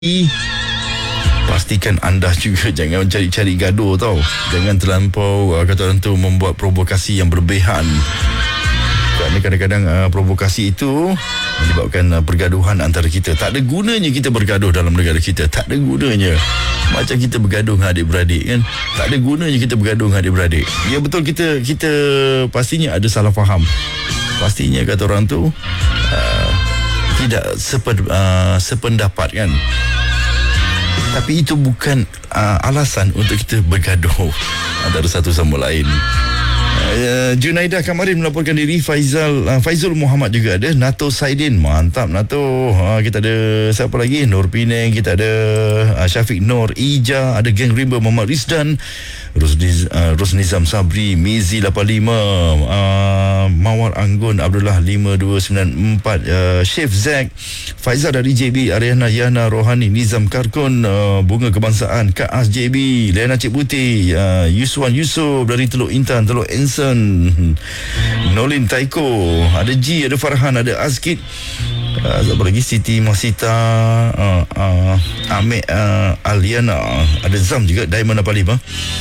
Pastikan anda juga jangan cari-cari gaduh tau. Jangan terlampau kata orang tu membuat provokasi yang berlebihan. Kerana kadang-kadang provokasi itu menyebabkan pergaduhan antara kita. Tak ada gunanya kita bergaduh dalam negara kita. Tak ada gunanya. Macam kita bergaduh dengan adik-beradik kan. Tak ada gunanya kita bergaduh dengan adik-beradik. Ya betul, kita pastinya ada salah faham. Pastinya kata orang tu tidak sependapat kan. Tapi itu bukan alasan untuk kita bergaduh antara satu sama lain. Junaidah Kamarin melaporkan diri. Faizul Muhammad juga ada. Nato Saidin, mantap Nato. Kita ada siapa lagi? Nur Penang, kita ada Syafiq Nur Ija, ada Geng Rimba Muhammad Rizdan, Rosnizam Sabri, Mizi 85, Mawar Anggun Abdullah 5294, Chef Zack, Faizal dari JB, Ariana Yana Rohani, Nizam Karkun, Bunga Kebangsaan, Kaas JB, Lena Cik Putih, Yuswan Yusof dari Teluk Intan, Teluk Enson, Nolin Taiko, ada G, ada Farhan, ada Azkid, siapa lagi? Siti Masita, Ahmed Aliana, ada Zam juga, Diamond 85.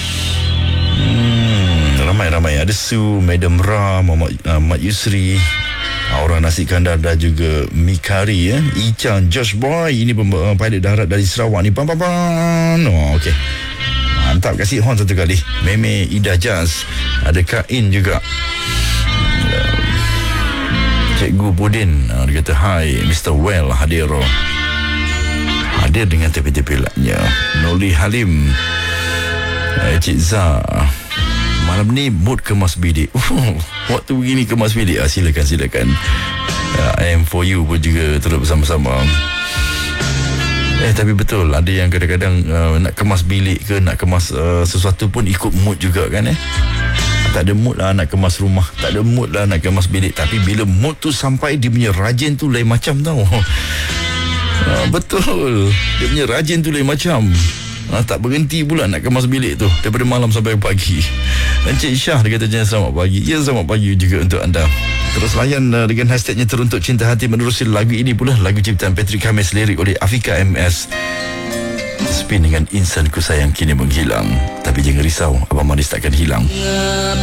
Ramai-ramai. Ada Su, Madam Ra, Mat Yusri, Aura Nasi Kandar dan juga Mikari, Ichan, Josh Boy. Ini pilot darat dari Sarawak ni. Okey. Mantap, kasih horn satu kali. Meme Ida Jazz, ada Kain juga. Cikgu Budin, dia kata hai Mr. Well hadir dengan tepi-tepi laknya. Noli Halim, Cik Zah, malam ni mood kemas bilik. Waktu begini kemas bilik. Silakan. I am for you pun juga terus bersama-sama. Tapi betul, ada yang kadang-kadang nak kemas bilik ke nak kemas sesuatu pun ikut mood juga kan. Tak ada mood lah nak kemas rumah, tak ada mood lah nak kemas bilik. Tapi bila mood tu sampai, dia punya rajin tu lain macam tau. Betul, dia punya rajin tu lain macam. Tak berhenti pula nak kemas bilik tu daripada malam sampai pagi. Encik Syah, dia kata jangan selamat pagi. Ya, selamat pagi juga untuk anda. Terus layan dengan hashtagnya Teruntuk Cinta Hati. Menerusi lagu ini pula, lagu ciptaan Patrick Hames, lirik oleh Afika MS. Spin dengan Insan Ku Sayang kini menghilang. Tapi jangan risau, Abang Manis takkan hilang.